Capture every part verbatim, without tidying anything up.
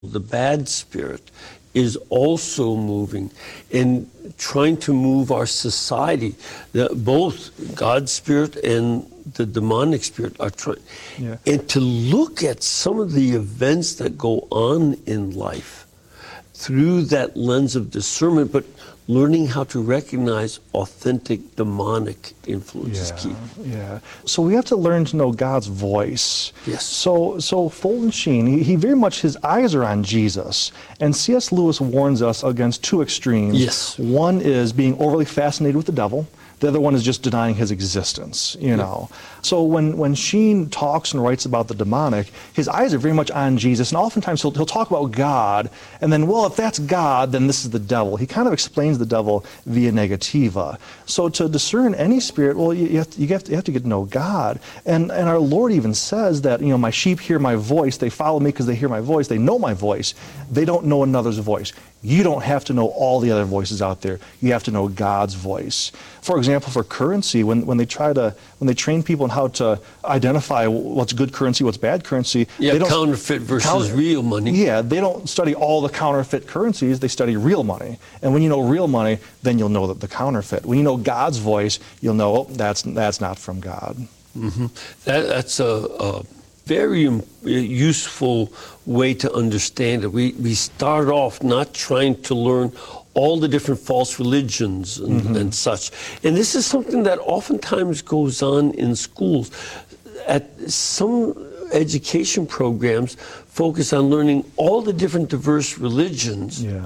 The bad spirit is also moving and trying to move our society. The, both God's spirit and the demonic spirit are trying. Yeah. And to look at some of the events that go on in life through that lens of discernment, but learning how to recognize authentic demonic influence is key. Yeah. So we have to learn to know God's voice. Yes. So so Fulton Sheen, he, he very much, his eyes are on Jesus. And C S Lewis warns us against two extremes. Yes. One is being overly fascinated with the devil. The other one is just denying his existence, you know. So when, when Sheen talks and writes about the demonic, his eyes are very much on Jesus, and oftentimes he'll, he'll talk about God, and then, well, if that's God, then this is the devil. He kind of explains the devil via negativa. So to discern any spirit, well, you, you, have, to, you, have, to, you have to get to know God. And, and our Lord even says that, you know, my sheep hear my voice, they follow me because they hear my voice, they know my voice, they don't know another's voice. You don't have to know all the other voices out there. You have to know God's voice. For example, for currency, when, when they try to, when they train people on how to identify what's good currency, what's bad currency. Yeah, they don't, counterfeit versus counter, real money. Yeah, they don't study all the counterfeit currencies, they study real money. And when you know real money, then you'll know that the counterfeit. When you know God's voice, you'll know, oh, that's, that's not from God. Mm-hmm. That, that's a, a very useful way to understand it. We, we start off not trying to learn all the different false religions and, mm-hmm. and such. And this is something that oftentimes goes on in schools. At some education programs focus on learning all the different diverse religions. Yeah.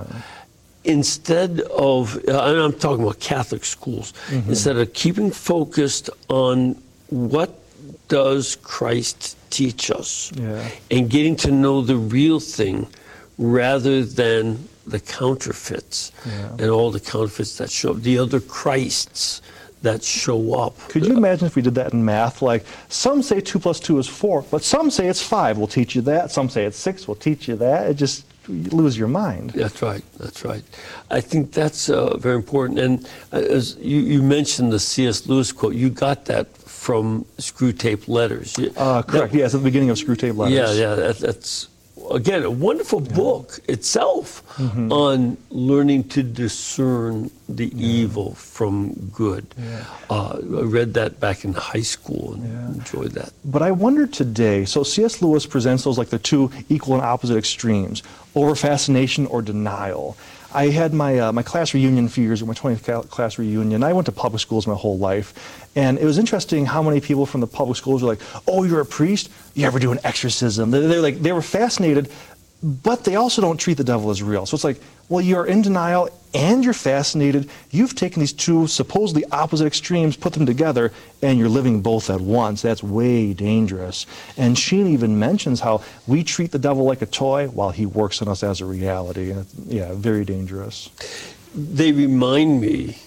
Instead of, uh, and I'm talking about Catholic schools, mm-hmm. instead of keeping focused on what does Christ teach us, yeah. and getting to know the real thing rather than the counterfeits, yeah. and all the counterfeits that show up, the other Christs that show up. Could you imagine if we did that in math? Like, some say two plus two is four, but some say it's five, we'll teach you that. Some say it's six, we'll teach you that. It just, you lose your mind. That's right, that's right. I think that's uh, very important. And uh, as you, you mentioned the C S Lewis quote, you got that from Screwtape Letters. Uh, correct, that, yes, at the beginning of Screwtape Letters. Yeah, yeah, that, that's, again, a wonderful yeah. book itself mm-hmm. on learning to discern the yeah. evil from good. Yeah. Uh, I read that back in high school and yeah. enjoyed that. But I wonder today, so C S Lewis presents those like the two equal and opposite extremes, over fascination or denial. I had my uh, my class reunion a few years ago, my twentieth class reunion. I went to public schools my whole life, and it was interesting how many people from the public schools were like, "Oh, you're a priest? You ever do an exorcism?" They, they're like, they were fascinated, but they also don't treat the devil as real. So it's like, well, you're in denial and you're fascinated. You've taken these two supposedly opposite extremes, put them together, and you're living both at once. That's way dangerous. And Sheen even mentions how we treat the devil like a toy while he works on us as a reality. And yeah, very dangerous. They remind me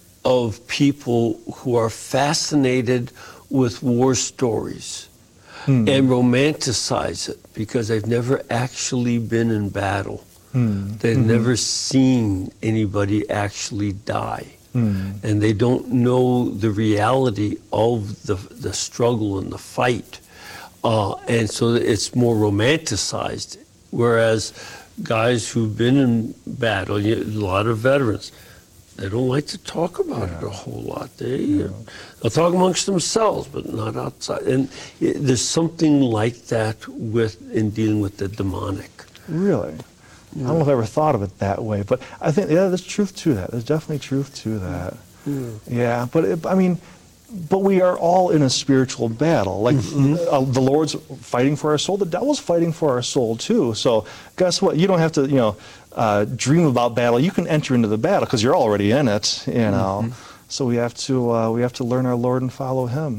of people who are fascinated with war stories hmm. and romanticize it because they've never actually been in battle. Mm. They've mm-hmm. never seen anybody actually die. Mm. And they don't know the reality of the, the struggle and the fight. Uh, and so it's more romanticized. Whereas guys who've been in battle, a lot of veterans, they don't like to talk about yeah. it a whole lot. They, yeah. They'll talk amongst themselves, but not outside. And it, there's something like that with in dealing with the demonic. Really? I don't know if I ever thought of it that way, but I think, yeah, there's truth to that. There's definitely truth to that. Yeah, yeah but it, I mean, but we are all in a spiritual battle. Like mm-hmm. uh, the Lord's fighting for our soul, the devil's fighting for our soul too. So guess what? You don't have to, you know, uh, dream about battle. You can enter into the battle because you're already in it. You know, mm-hmm. so we have to uh, we have to learn our Lord and follow Him.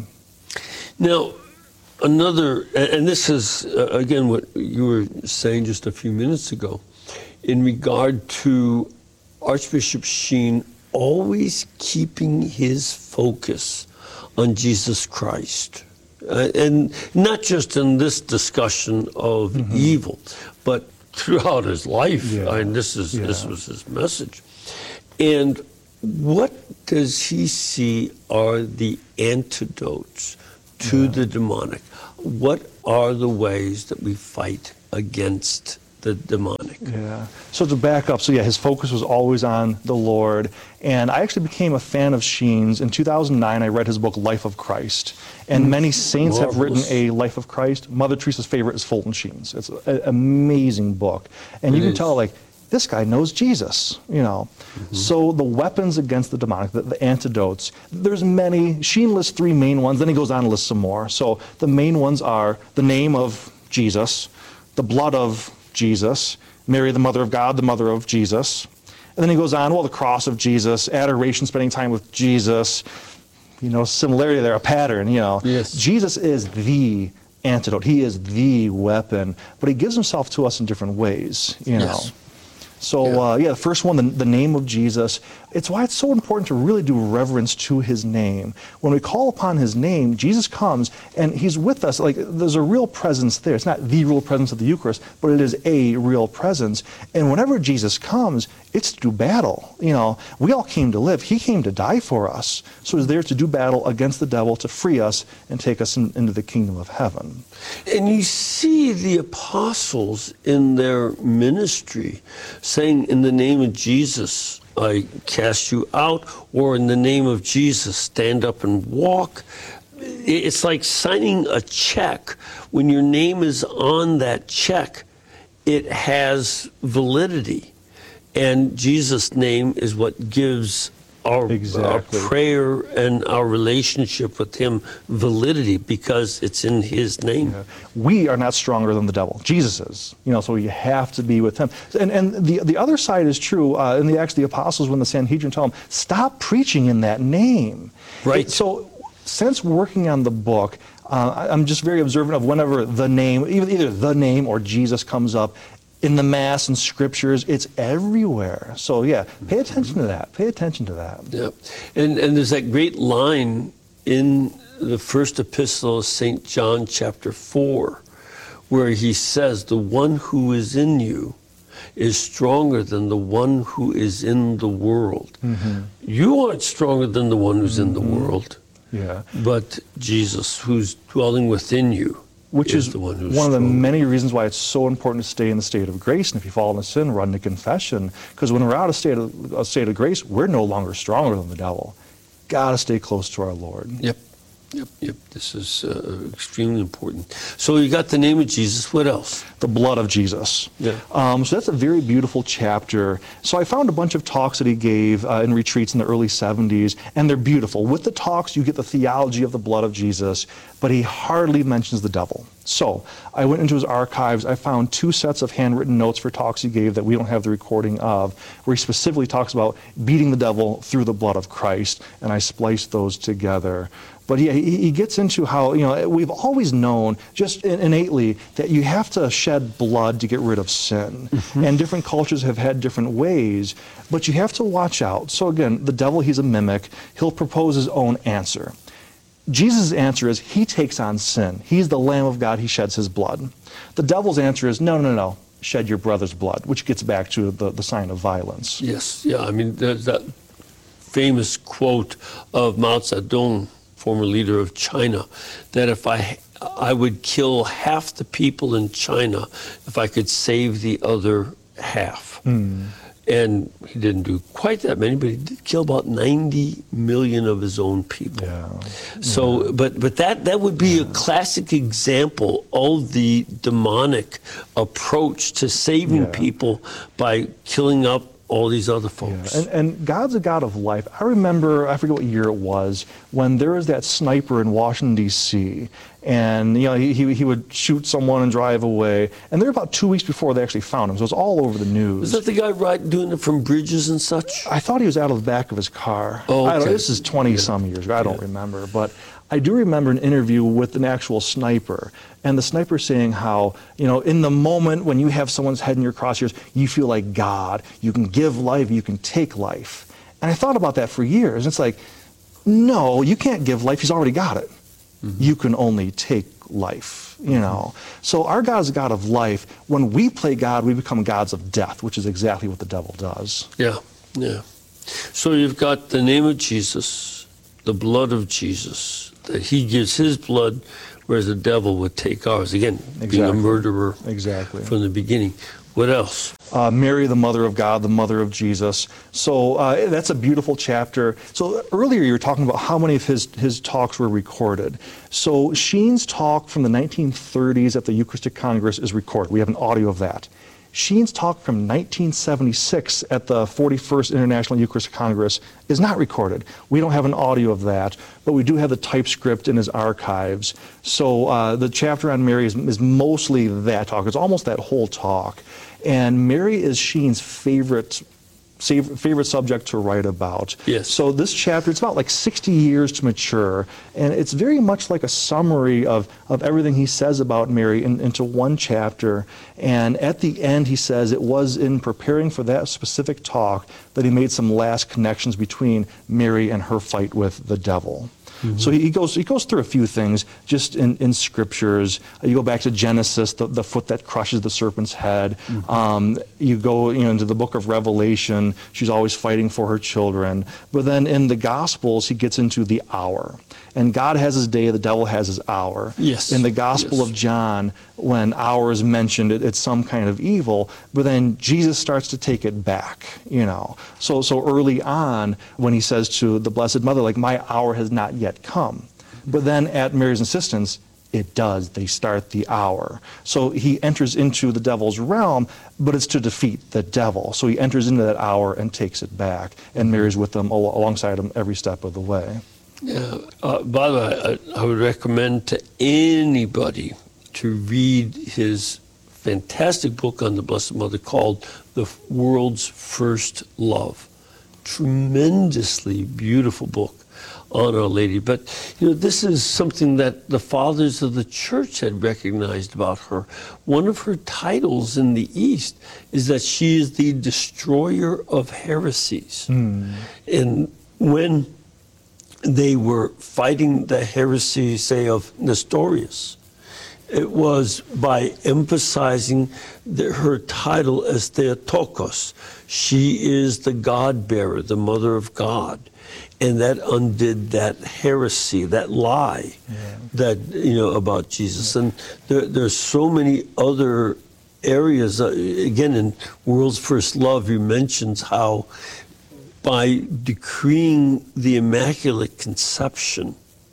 Now, another, and this is uh, again what you were saying just a few minutes ago, in regard to Archbishop Sheen always keeping his focus on Jesus Christ. Uh, and not just in this discussion of mm-hmm. evil, but throughout his life. Yeah. I mean, this, is, yeah. this was his message. And what does he see are the antidotes to yeah. the demonic? What are the ways that we fight against the demonic. Yeah. So to back up, so yeah, his focus was always on the Lord. And I actually became a fan of Sheen's. In two thousand nine, I read his book, Life of Christ. And many saints have written Marvelous. a Life of Christ. Mother Teresa's favorite is Fulton Sheen's. It's an amazing book. And It you can is. tell, like, this guy knows Jesus, you know. So the weapons against the demonic, the, the antidotes, there's many. Sheen lists three main ones, then he goes on to list some more. So the main ones are the name of Jesus, the blood of Jesus, Mary, the mother of God, the mother of Jesus. And then he goes on, well, the cross of Jesus, adoration, spending time with Jesus, you know, similarity there, a pattern, you know. Yes. Jesus is the antidote. He is the weapon, but he gives himself to us in different ways, you know. Yes. So, Yeah. uh, yeah, the first one, the, the name of Jesus. It's why it's so important to really do reverence to his name. When we call upon his name, Jesus comes and he's with us. Like, there's a real presence there. It's not the real presence of the Eucharist, but it is a real presence. And whenever Jesus comes, it's to do battle. You know, we all came to live. He came to die for us. So he's there to do battle against the devil, to free us and take us in, into the kingdom of heaven. And you see the apostles in their ministry saying, in the name of Jesus, I cast you out, or in the name of Jesus, stand up and walk. It's like signing a check. When your name is on that check, it has validity. And Jesus' name is what gives our, Exactly. our prayer and our relationship with him validity, because it's in his name. Yeah. We are not stronger than the devil. Jesus is. You know, so you have to be with him. And and the the other side is true. Uh, in the Acts of the Apostles, when the Sanhedrin tell them, stop preaching in that name. Right. It- so since working on the book, uh, I- I'm just very observant of whenever the name, either, either the name or Jesus comes up, in the Mass and Scriptures, it's everywhere. So yeah, pay attention to that. Pay attention to that. Yeah, and and there's that great line in the first epistle of Saint John, chapter four, where he says, "The one who is in you is stronger than the one who is in the world." Mm-hmm. You aren't stronger than the one who's in the world, Yeah. but Jesus, who's dwelling within you, Which is, the one who's one of the strong. many reasons why it's so important to stay in the state of grace. And if you fall into sin, run to confession. Because when we're out of state of, a state of grace, we're no longer stronger than the devil. Got to stay close to our Lord. Yep, yep, yep. This is uh, extremely important. So you got the name of Jesus. What else? The blood of Jesus. Yeah. Um, so that's a very beautiful chapter. So I found a bunch of talks that he gave uh, in retreats in the early seventies, and they're beautiful. With the talks, you get the theology of the blood of Jesus, but he hardly mentions the devil. So I went into his archives. I found two sets of handwritten notes for talks he gave that we don't have the recording of, where he specifically talks about beating the devil through the blood of Christ, and I spliced those together. But yeah, he, he gets into how, you know, we've always known just innately that you have to shed blood to get rid of sin. Mm-hmm. And different cultures have had different ways, but you have to watch out. So again, the devil, he's a mimic. He'll propose his own answer. Jesus' answer is he takes on sin. He's the Lamb of God. He sheds his blood. The devil's answer is no, no, no, shed your brother's blood, which gets back to the, the sign of violence. Yes, yeah. I mean, there's that famous quote of Mao Zedong, former leader of China, that if I I would kill half the people in China if I could save the other half. Mm. And he didn't do quite that many, but he did kill about ninety million of his own people. Yeah. So, yeah. but but that that would be yeah. a classic example of the demonic approach to saving yeah. people by killing up all these other folks. Yeah. And, and God's a God of life. I remember, I forget what year it was, when there was that sniper in Washington, D C, and you know he, he, he would shoot someone and drive away, and they're about two weeks before they actually found him, so it's all over the news. Was that the guy right, doing it from bridges and such? I thought he was out of the back of his car. Oh, okay. I don't, this is twenty-some yeah. years ago, I don't yeah. remember, but I do remember an interview with an actual sniper, and the sniper saying how, you know, in the moment when you have someone's head in your crosshairs, you feel like God. You can give life, you can take life. And I thought about that for years. It's like, no, you can't give life. He's already got it. Mm-hmm. You can only take life, you know. Mm-hmm. So our God is a God of life. When we play God, we become gods of death, which is exactly what the devil does. Yeah, yeah. So you've got the name of Jesus, the blood of Jesus, that he gives his blood, whereas the devil would take ours. Again, exactly. being a murderer exactly. from the beginning. What else? Uh, Mary, the mother of God, the mother of Jesus. So uh, that's a beautiful chapter. So earlier you were talking about how many of his, his talks were recorded. So Sheen's talk from the nineteen thirties at the Eucharistic Congress is recorded. We have an audio of that. Sheen's talk from nineteen seventy-six at the forty-first International Eucharistic Congress is not recorded. We don't have an audio of that, but we do have the typescript in his archives. So uh, the chapter on Mary is, is mostly that talk. It's almost that whole talk. And Mary is Sheen's favorite favorite subject to write about. Yes. So this chapter, it's about like sixty years to mature, and it's very much like a summary of, of everything he says about Mary in, into one chapter. And at the end, he says it was in preparing for that specific talk that he made some last connections between Mary and her fight with the devil. Mm-hmm. So he goes he goes through a few things just in, in scriptures. You go back to Genesis, the, the foot that crushes the serpent's head. Mm-hmm. Um, you go you know, into the book of Revelation. She's always fighting for her children. But then in the Gospels, he gets into the hour. And God has his day, the devil has his hour. Yes. In the Gospel yes. of John, when hour is mentioned, it, it's some kind of evil. But then Jesus starts to take it back, you know. So so early on, when he says to the Blessed Mother, like, my hour has not yet come. But then at Mary's insistence, it does. They start the hour. So he enters into the devil's realm, but it's to defeat the devil. So he enters into that hour and takes it back. And Mary's with them al- alongside him every step of the way. Yeah. Uh, by the way, I, I would recommend to anybody to read his fantastic book on the Blessed Mother called The World's First Love. Tremendously beautiful book on Our Lady. But, you know, this is something that the fathers of the church had recognized about her. One of her titles in the East is that she is the destroyer of heresies. Mm. And when they were fighting the heresy, say, of Nestorius, it was by emphasizing the, her title as Theotokos. She is the God-bearer, the mother of God. And that undid that heresy, that lie, yeah. that, you know, about Jesus. Yeah. And there, there's so many other areas. Uh, again, in World's First Love, he mentions how by decreeing the Immaculate Conception,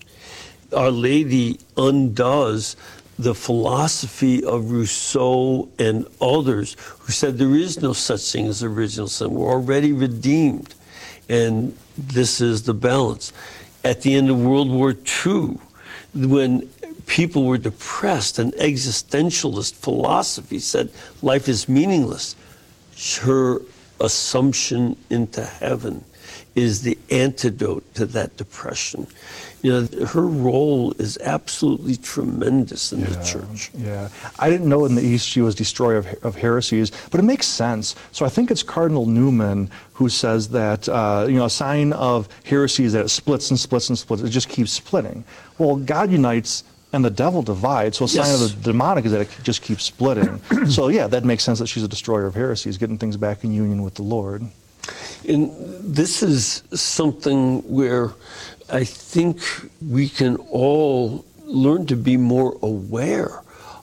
Our Lady undoes the philosophy of Rousseau and others who said there is no such thing as original sin. We're already redeemed. And this is the balance. At the end of World War Two, when people were depressed and existentialist philosophy said life is meaningless, her assumption into heaven is the antidote to that depression. You know, her role is absolutely tremendous in yeah, the church. Yeah, I didn't know in the East she was destroyer of, of heresies, but it makes sense. So I think it's Cardinal Newman who says that, uh, you know, a sign of heresy is that it splits and splits and splits. It just keeps splitting. Well, God unites and the devil divides, so a sign yes. of the demonic is that it just keeps splitting. So yeah, that makes sense that she's a destroyer of heresies, getting things back in union with the Lord. And this is something where I think we can all learn to be more aware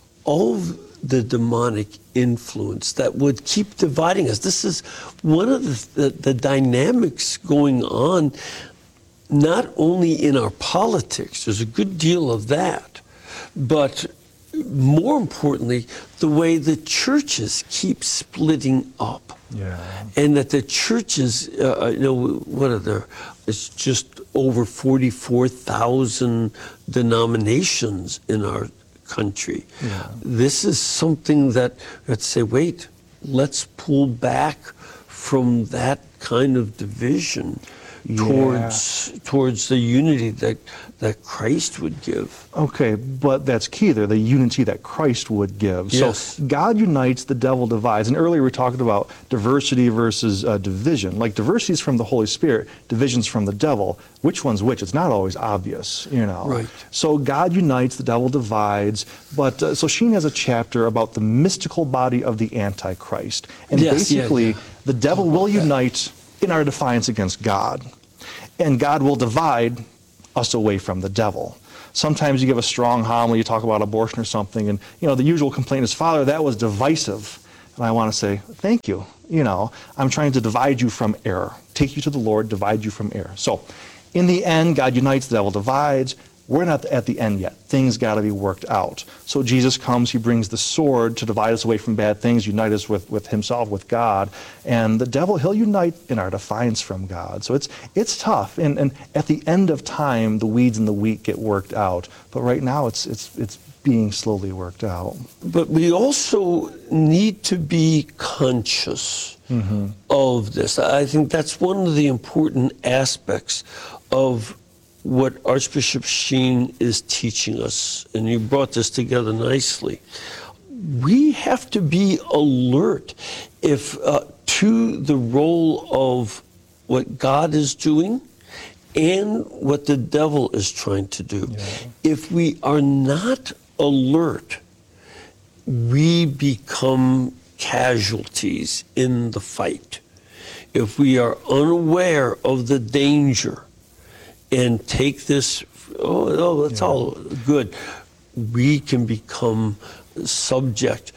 of the demonic influence that would keep dividing us. This is one of the, the, the dynamics going on, not only in our politics, there's a good deal of that, but more importantly, the way the churches keep splitting up. Yeah. And that the churches, uh, you know, what are there? It's just over forty-four thousand denominations in our country. Yeah. This is something that, let's say, wait, let's pull back from that kind of division yeah. towards towards the unity that that Christ would give. Okay, but that's key there, the unity that Christ would give. Yes. So God unites, the devil divides. And earlier we were talking about diversity versus uh, division. Like diversity is from the Holy Spirit, division's from the devil. Which one's which? It's not always obvious, you know. Right. So God unites, the devil divides. But uh, so Sheen has a chapter about the mystical body of the Antichrist. And yes, basically, yeah, yeah. the devil will unite in our defiance against God. And God will divide us away from the devil. Sometimes you give a strong homily, you talk about abortion or something, and you know the usual complaint is, Father, that was divisive. And I want to say, thank you. You know, I'm trying to divide you from error. Take you to the Lord, divide you from error. So in the end, God unites, the devil divides. We're not at the end yet. Things got to be worked out. So Jesus comes, he brings the sword to divide us away from bad things, unite us with, with himself, with God. And the devil, he'll unite in our defiance from God. So it's it's tough. And, and at the end of time, the weeds and the wheat get worked out. But right now, it's it's it's being slowly worked out. But we also need to be conscious mm-hmm. of this. I think that's one of the important aspects of what Archbishop Sheen is teaching us, and you brought this together nicely. We have to be alert if uh, to the role of what God is doing and what the devil is trying to do. Yeah. If we are not alert, we become casualties in the fight. If we are unaware of the danger and take this, oh, oh that's yeah. all good, we can become subject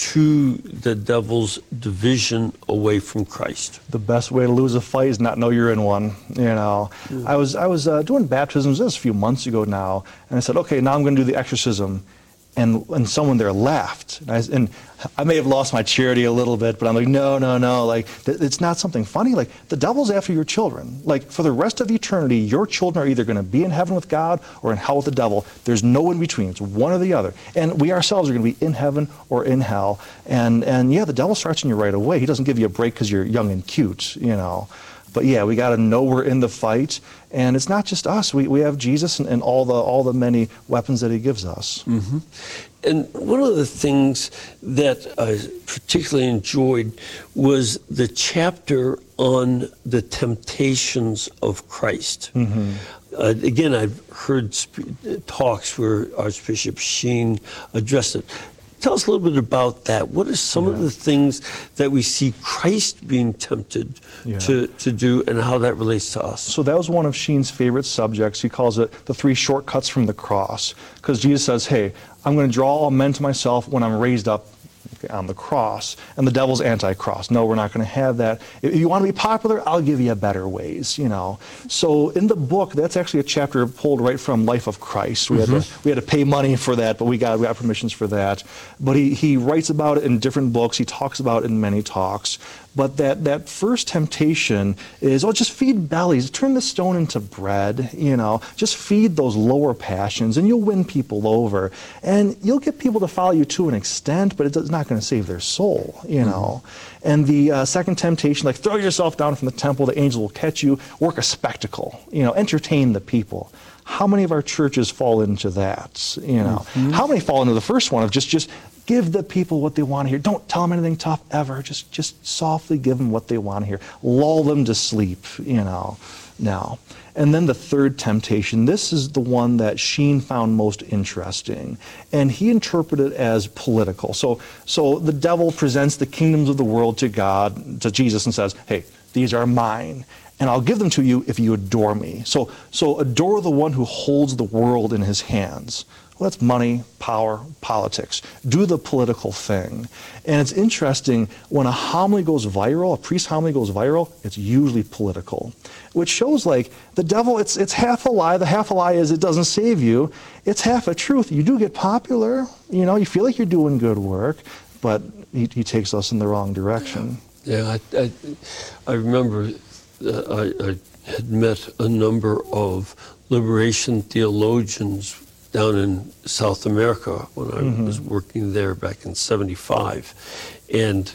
to the devil's division away from Christ. The best way to lose a fight is not know you're in one. You know, mm. I was I was uh, doing baptisms this a few months ago now, and I said, okay, now I'm going to do the exorcism. And, and someone there laughed. And I, and I may have lost my charity a little bit, but I'm like, no, no, no. Like, th- it's not something funny. Like, the devil's after your children. Like, for the rest of eternity, your children are either going to be in heaven with God or in hell with the devil. There's no in between. It's one or the other. And we ourselves are going to be in heaven or in hell. And, and yeah, the devil starts on you right away. He doesn't give you a break because you're young and cute, you know. But yeah, we got to know we're in the fight, and it's not just us. We we have Jesus and, and all the all the many weapons that he gives us. Mm-hmm. And one of the things that I particularly enjoyed was the chapter on the temptations of Christ. Mm-hmm. Uh, again, I've heard sp- talks where Archbishop Sheen addressed it. Tell us a little bit about that. What are some yeah. of the things that we see Christ being tempted yeah. to, to do, and how that relates to us? So that was one of Sheen's favorite subjects. He calls it the three shortcuts from the cross. Because Jesus says, hey, I'm going to draw all men to myself when I'm raised up on the cross, and the devil's anti-cross. No, we're not going to have that. If you want to be popular, I'll give you better ways, you know. So in the book, that's actually a chapter pulled right from Life of Christ. We, mm-hmm. had, to, we had to pay money for that, but we got, we got permissions for that. But he, he writes about it in different books. He talks about it in many talks. But that, that first temptation is, oh, just feed bellies. Turn the stone into bread, you know. Just feed those lower passions, and you'll win people over. And you'll get people to follow you to an extent, but it's not going to save their soul, you know. Mm-hmm. And the uh, second temptation, like throw yourself down from the temple, the angel will catch you. Work a spectacle, you know, entertain the people. How many of our churches fall into that, you know? Mm-hmm. How many fall into the first one of just, just give the people what they want to hear. Don't tell them anything tough ever. Just, just softly give them what they want to hear. Lull them to sleep, you know, now. And then the third temptation, this is the one that Sheen found most interesting. And he interpreted it as political. So, so the devil presents the kingdoms of the world to God, to Jesus, and says, hey, these are mine. And I'll give them to you if you adore me. So, so adore the one who holds the world in his hands. Well, that's money, power, politics. Do the political thing. And it's interesting, when a homily goes viral, a priest homily goes viral, it's usually political, which shows like the devil, it's it's half a lie. The half a lie is it doesn't save you. It's half a truth. You do get popular. You know, you feel like you're doing good work, but he, he takes us in the wrong direction. Yeah, I, I, I remember uh, I, I had met a number of liberation theologians down in South America when I mm-hmm. was working there back in seventy-five. And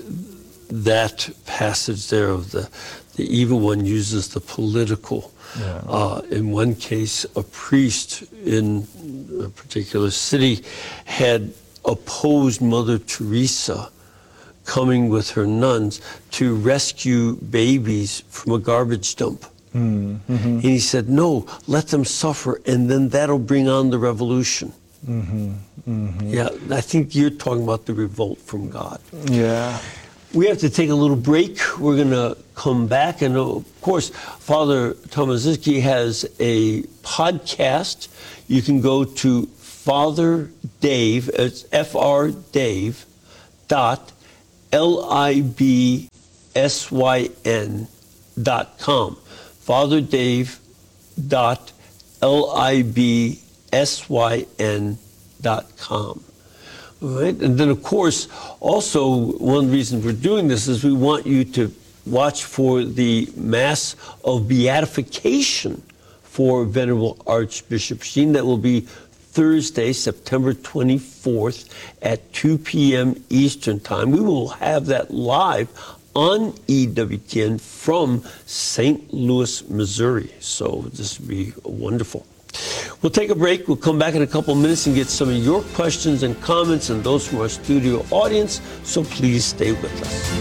that passage there of the, the evil one uses the political. Yeah. Uh, in one case, a priest in a particular city had opposed Mother Teresa coming with her nuns to rescue babies from a garbage dump. Mm-hmm. And he said, no, let them suffer, and then that'll bring on the revolution. Mm-hmm. Mm-hmm. Yeah, I think you're talking about the revolt from God. Yeah. We have to take a little break. We're going to come back. And of course, Father Tomaszewski has a podcast. You can go to Father Dave, it's F R Dave dot L I B S Y N dot com. Father Dave dot L I B S Y N dot com. All right? And then, of course, also one reason we're doing this is we want you to watch for the Mass of Beatification for Venerable Archbishop Sheen. That will be Thursday, September twenty-fourth at two p.m. Eastern Time. We will have that live on E W T N from Saint Louis, Missouri. So this will be wonderful. We'll take a break. We'll come back in a couple of minutes and get some of your questions and comments and those from our studio audience. So please stay with us.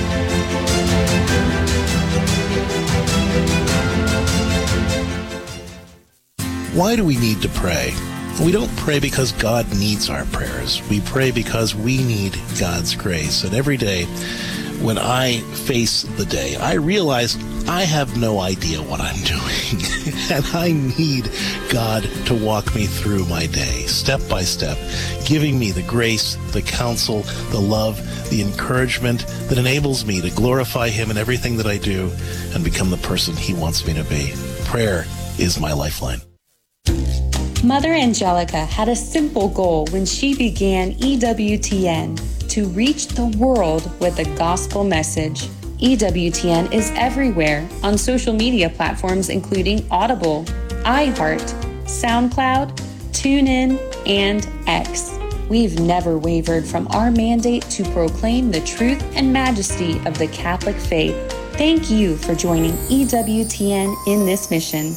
Why do we need to pray? We don't pray because God needs our prayers. We pray because we need God's grace. And every day when I face the day, I realize I have no idea what I'm doing. And I need God to walk me through my day, step by step, giving me the grace, the counsel, the love, the encouragement that enables me to glorify Him in everything that I do and become the person He wants me to be. Prayer is my lifeline. Mother Angelica had a simple goal when she began E W T N: to reach the world with the gospel message. E W T N is everywhere on social media platforms including Audible, iHeart, SoundCloud, TuneIn, and X. We've never wavered from our mandate to proclaim the truth and majesty of the Catholic faith. Thank you for joining E W T N in this mission.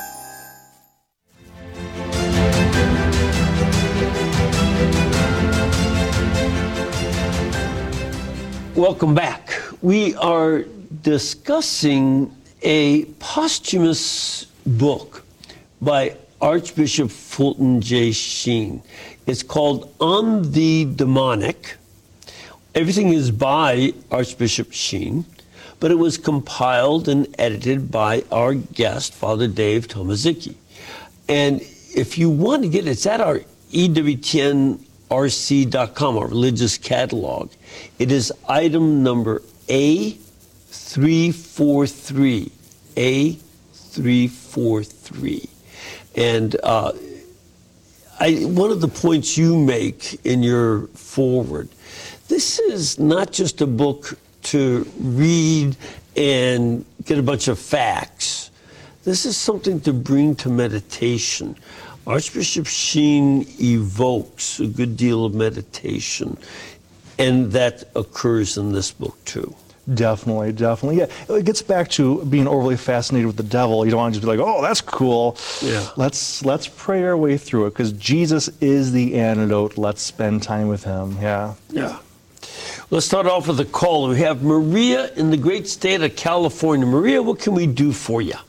Welcome back. We are discussing a posthumous book by Archbishop Fulton J. Sheen. It's called On the Demonic. Everything is by Archbishop Sheen, but it was compiled and edited by our guest, Father Dave Tomaszicki. And if you want to get it, it's at our E W T N R C dot com, our religious catalog. It is item number A three forty-three. A three forty-three. And uh, I, one of the points you make in your foreword, this is not just a book to read and get a bunch of facts. This is something to bring to meditation. Archbishop Sheen evokes a good deal of meditation, and that occurs in this book too. Definitely, definitely. Yeah, it gets back to being overly fascinated with the devil. You don't want to just be like, oh, that's cool. Yeah. Let's let's pray our way through it because Jesus is the antidote. Let's spend time with Him. Yeah. Yeah. Let's start off with a call. We have Maria in the great state of California. Maria, what can we do for you?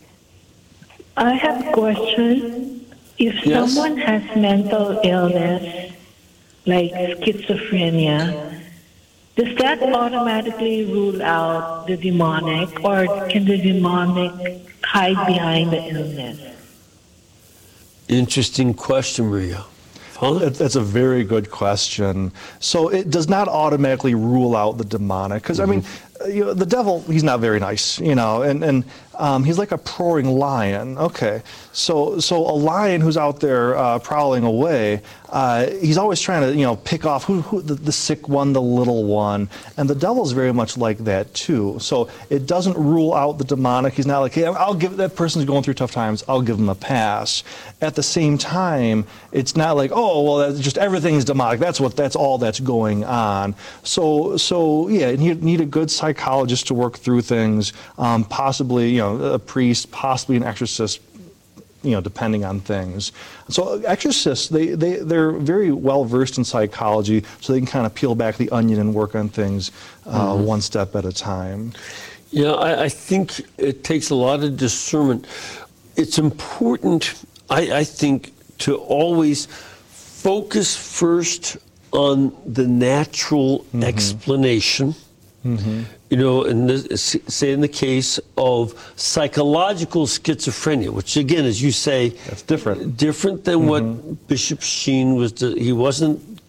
I have a question. If Yes? someone has mental illness, like schizophrenia, does that automatically rule out the demonic, or can the demonic hide behind the illness? Interesting question, Maria. Father? It- That's a very good question. So it does not automatically rule out the demonic, because I mean, uh, you know, the devil, he's not very nice, you know, and and um, he's like a roaring lion. Okay, so so a lion who's out there uh, prowling away, uh, he's always trying to you know pick off who, who the, the sick one, the little one, and the devil's very much like that too. So it doesn't rule out the demonic. He's not like, hey, I'll give that person's going through tough times, I'll give him a pass. At the same time, it's not like, oh well, that's just everything's demonic. That's what that's all that's going on. So so yeah, you need a good psychologist to work through things. Um, possibly you know a priest, possibly an exorcist, you know, depending on things. So exorcists, they, they, they're very well versed in psychology, so they can kind of peel back the onion and work on things uh, mm-hmm. one step at a time. Yeah, I, I think it takes a lot of discernment. It's important, I, I think, to always focus first on the natural mm-hmm. explanation. Mm-hmm. You know, in this, say in the case of psychological schizophrenia, which again, as you say, that's different. Different than mm-hmm. what Bishop Sheen was. He wasn't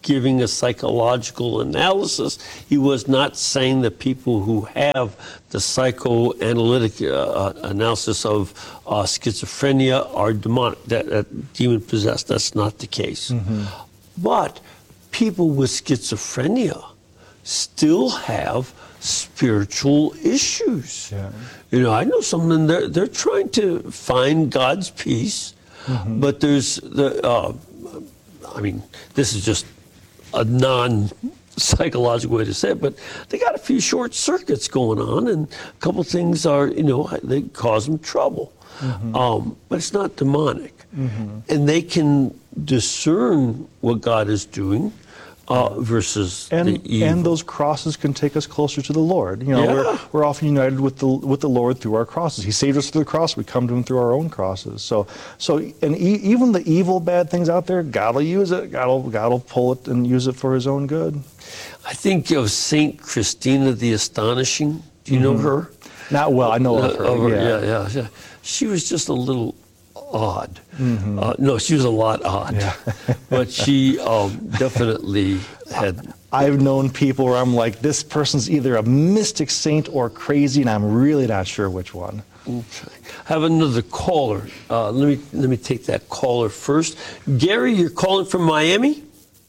giving a psychological analysis. He was not saying that people who have the psychoanalytic uh, analysis of uh, schizophrenia are demonic, that, that demon possessed. That's not the case. Mm-hmm. But people with schizophrenia still have spiritual issues. Yeah. You know, I know someone, they're, they're trying to find God's peace, mm-hmm. but there's the, uh, I mean, this is just a non-psychological way to say it, but they got a few short circuits going on, and a couple things are, you know, they cause them trouble. Mm-hmm. Um, but it's not demonic. Mm-hmm. And they can discern what God is doing uh, versus and, the evil. And those crosses can take us closer to the Lord. You know, yeah. we're, we're often united with the with the Lord through our crosses. He saved us through the cross. We come to Him through our own crosses. So, so and e- even the evil, bad things out there, God will use it. God will, God will pull it and use it for His own good. I think of Saint Christina the Astonishing. Do you mm-hmm. know her? Not well. I know of her. Uh, yeah. yeah, yeah, yeah. She was just a little odd. Mm-hmm. Uh, no, she was a lot odd. Yeah. But she um, definitely had... I've known people where I'm like, this person's either a mystic saint or crazy, and I'm really not sure which one. Okay. I have another caller. Uh, let me let me take that caller first. Gary, you're calling from Miami?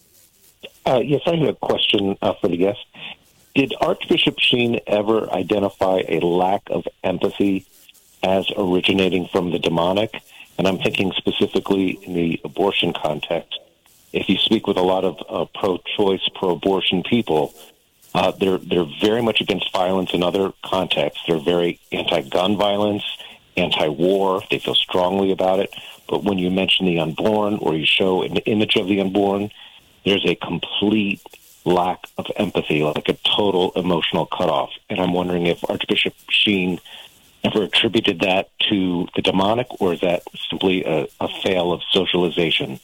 Uh, yes, I have a question uh, for the guest. Did Archbishop Sheen ever identify a lack of empathy as originating from the demonic? And I'm thinking specifically in the abortion context. If you speak with a lot of uh, pro-choice, pro-abortion people, uh, they're they're very much against violence in other contexts. They're very anti-gun violence, anti-war. They feel strongly about it. But when you mention the unborn or you show an image of the unborn, there's a complete lack of empathy, like a total emotional cutoff. And I'm wondering if Archbishop Sheen ever attributed that to the demonic, or is that simply a, a fail of socialization?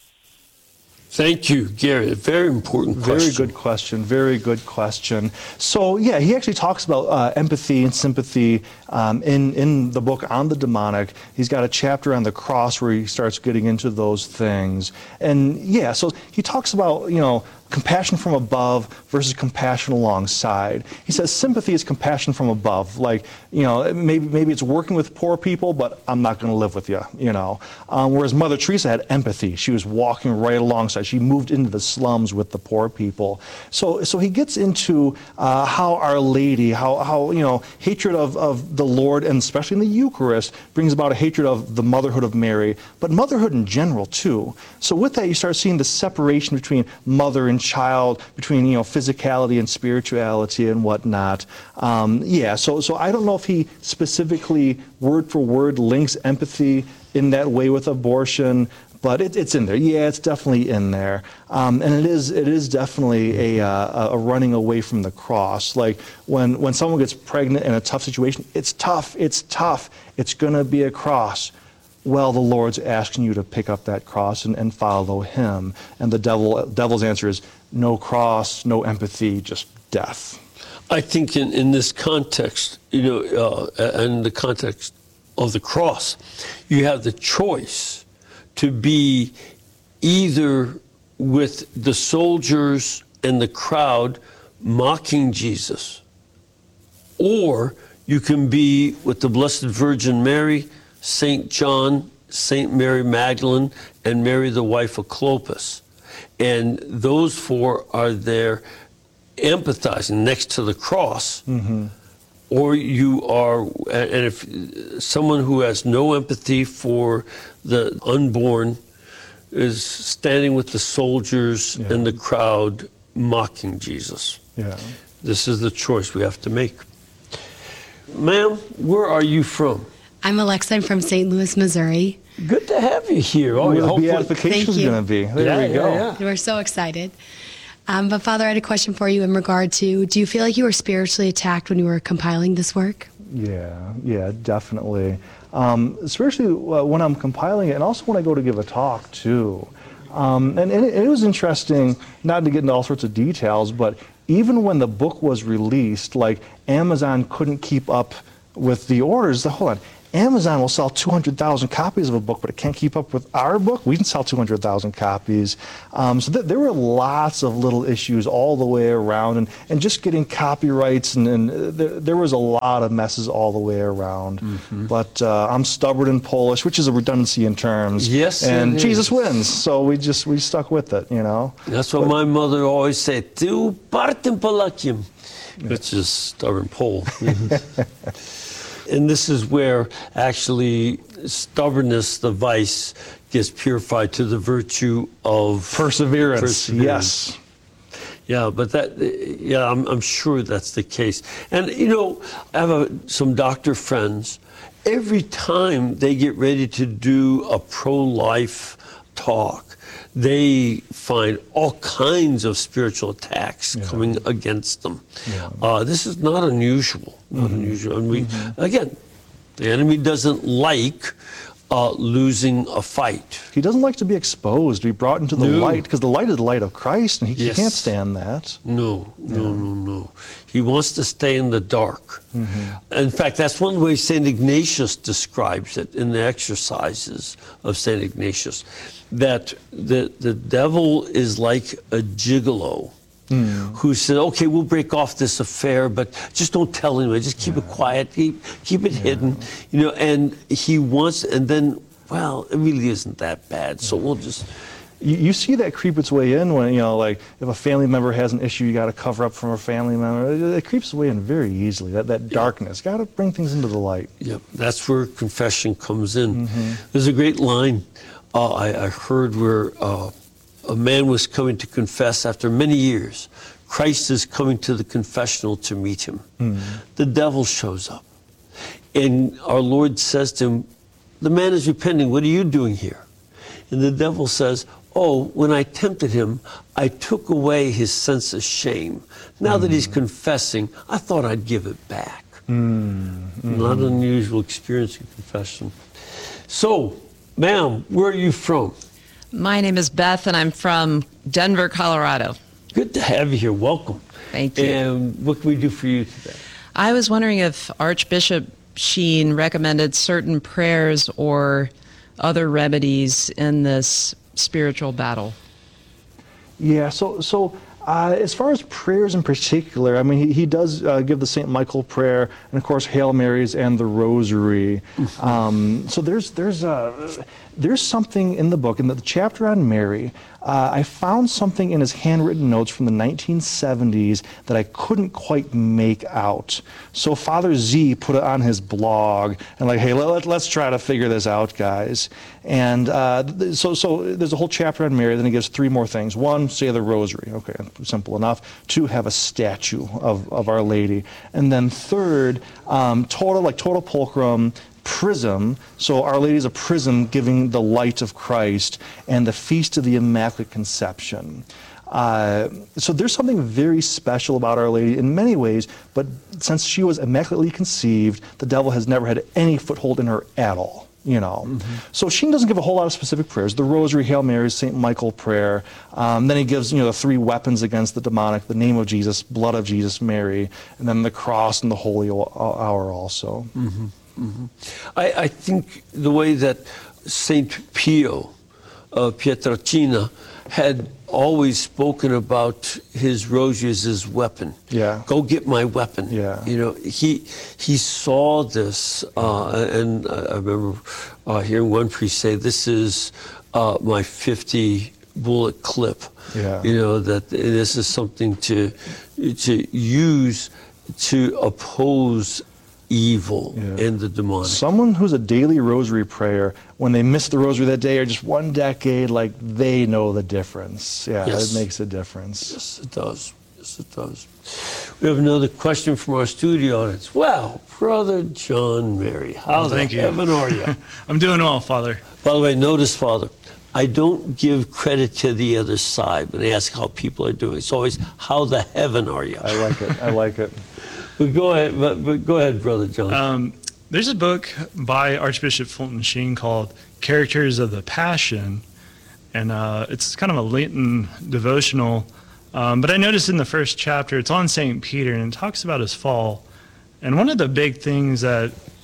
Thank you, Gary. A very important question. Very good question. Very good question. So, yeah, he actually talks about uh, empathy and sympathy um, in, in the book on the demonic. He's got a chapter on the cross where he starts getting into those things. And, yeah, so he talks about, you know, compassion from above versus compassion alongside. He says sympathy is compassion from above. Like, you know, maybe maybe it's working with poor people, but I'm not going to live with you, you know. Um, whereas Mother Teresa had empathy. She was walking right alongside. She moved into the slums with the poor people. So so he gets into uh, how Our Lady, how, how you know, hatred of, of the Lord, and especially in the Eucharist, brings about a hatred of the motherhood of Mary, but motherhood in general, too. So with that, you start seeing the separation between mother and child, between, you know, physicality and spirituality and whatnot. Um, yeah, so so I don't know if he specifically word for word links empathy in that way with abortion, but it, it's in there. Yeah, it's definitely in there, um, and it is it is definitely a, uh, a running away from the cross. Like when when someone gets pregnant in a tough situation, it's tough. It's tough. It's gonna be a cross. Well, the Lord's asking you to pick up that cross and, and follow Him. And the devil devil's answer is no cross, no empathy, just death. I think in, in this context, you know, uh, in the context of the cross, you have the choice to be either with the soldiers and the crowd mocking Jesus, or you can be with the Blessed Virgin Mary, Saint John, Saint Mary Magdalene, and Mary, the wife of Clopas. And those four are there empathizing next to the cross. Mm-hmm. Or you are, and if someone who has no empathy for the unborn is standing with the soldiers yeah. and the crowd mocking Jesus. Yeah. This is the choice we have to make. Ma'am, where are you from? I'm Alexa. I'm from Saint Louis, Missouri. Good to have you here. Oh, Where the beatification is going to be. There yeah, we go. Yeah, yeah. We're so excited. Um, but Father, I had a question for you in regard to, do you feel like you were spiritually attacked when you were compiling this work? Yeah, yeah, definitely. Um, especially uh, when I'm compiling it, and also when I go to give a talk, too. Um, and, and it, it was interesting, not to get into all sorts of details, but even when the book was released, like Amazon couldn't keep up with the orders. Hold on, Amazon will sell two hundred thousand copies of a book, but it can't keep up with our book. We can sell two hundred thousand copies. Um, so th- there were lots of little issues all the way around, and, and just getting copyrights, and, and there, there was a lot of messes all the way around. Mm-hmm. But uh, I'm stubborn in Polish, which is a redundancy in terms. Yes, and it Jesus is. wins, so we just we stuck with it, you know. That's what my mother always said, "Ty upartym Polakiem," which is stubborn Pole. And this is where actually stubbornness, the vice, gets purified to the virtue of Perseverance. perseverance. Yes. Yeah, but that, yeah, I'm, I'm sure that's the case. And, you know, I have a, some doctor friends. Every time they get ready to do a pro-life talk, they find all kinds of spiritual attacks Yeah. coming against them. Yeah. Uh, this is not unusual. Not Mm-hmm. unusual. And we, again, the enemy doesn't like uh, losing a fight. He doesn't like to be exposed, to be brought into the No. light, because the light is the light of Christ, and he, Yes. he can't stand that. No, no, no, no. He wants to stay in the dark. Mm-hmm. In fact, that's one way Saint Ignatius describes it in the exercises of Saint Ignatius, that the, the devil is like a gigolo who said, okay, we'll break off this affair, but just don't tell anyone. Just keep it quiet, keep, keep it hidden. You know, and he wants, and then, well, it really isn't that bad, so we'll just... You, you see that creep its way in when, you know, like, if a family member has an issue, you got to cover up from a family member. It, it creeps its way in very easily, that, that darkness. Got to bring things into the light. Yep, that's where confession comes in. There's a great line uh, I, I heard where uh, a man was coming to confess after many years. Christ is coming to the confessional to meet him. The devil shows up. And our Lord says to him, the man is repenting, what are you doing here? And the devil says, oh, when I tempted him, I took away his sense of shame. Now that he's confessing, I thought I'd give it back. Not an unusual experience in confession. So, ma'am, where are you from? My name is Beth, and I'm from Denver, Colorado. Good to have you here. Welcome. Thank you. And what can we do for you today? I was wondering if Archbishop Sheen recommended certain prayers or other remedies in this spiritual battle. Yeah, so so uh, as far as prayers in particular, I mean, he, he does uh, give the Saint Michael prayer, and of course Hail Marys and the Rosary. Um, so there's there's uh, there's something in the book, in the chapter on Mary. Uh, I found something in his handwritten notes from the nineteen seventies that I couldn't quite make out. So Father Z put it on his blog, and like, hey, let, let's try to figure this out, guys. And uh, th- so so there's a whole chapter on Mary. Then he gives three more things. One, say the Rosary. Okay, simple enough. Two, have a statue of, of Our Lady. And then third, um, total like total pulchrum. Prism, so Our Lady is a prism giving the light of Christ, and the Feast of the Immaculate Conception. Uh, so there's something very special about Our Lady in many ways, but since she was immaculately conceived, the devil has never had any foothold in her at all. You know, mm-hmm. So Sheen doesn't give a whole lot of specific prayers. The Rosary, Hail Mary, Saint Michael prayer. Um, then he gives, you know, the three weapons against the demonic: the name of Jesus, blood of Jesus, Mary, and then the cross and the holy hour also. Mm-hmm. Mm-hmm. I, I think the way that Saint Pio of Pietrelcina had always spoken about his rosary as his weapon. Yeah. Go get my weapon. Yeah. You know, he he saw this, uh, and I remember uh, hearing one priest say, "This is uh, my fifty bullet clip." Yeah. You know, that this is something to to use to oppose evil Yeah. and the demonic. Someone who's a daily rosary prayer, when they miss the rosary that day or just one decade, like, they know the difference. Yeah, Yes. it makes a difference. Yes, it does. Yes, it does. We have another question from our studio audience. Well, Brother John Mary, how Well, the thank you. heaven are you? I'm doing well, Father. By the way, notice, Father, I don't give credit to the other side when they ask how people are doing. It's always, how the heaven are you? I like it. I like it. But go ahead, but, but go ahead, Brother John. Um, there's a book by Archbishop Fulton Sheen called Characters of the Passion, and uh, it's kind of a Lenten devotional. Um, but I noticed in the first chapter, it's on Saint Peter, and it talks about his fall. And one of the big things that